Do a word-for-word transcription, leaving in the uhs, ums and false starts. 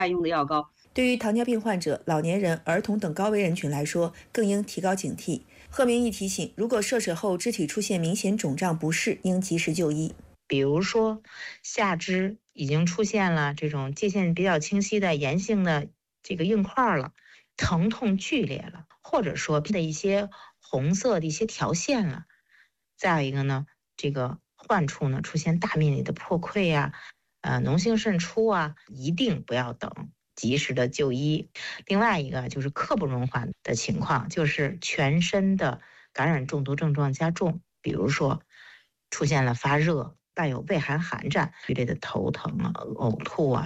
用的药膏。 对于糖尿病患者、老年人、儿童等高危人群来说，更应提高警惕。贺明义提醒，如果射手后肢体出现明显肿胀不适，应及时就医。 比如说，下肢已经出现了这种界限比较清晰的炎性的这个硬块了，疼痛剧烈了，或者说的一些红色的一些条线了。再有一个呢，这个患处呢出现大面积的破溃啊，呃，脓性渗出啊，一定不要等，及时的就医。另外一个就是刻不容缓的情况，就是全身的感染中毒症状加重，比如说出现了发热、带有畏寒寒战一类的头疼啊、呕吐啊。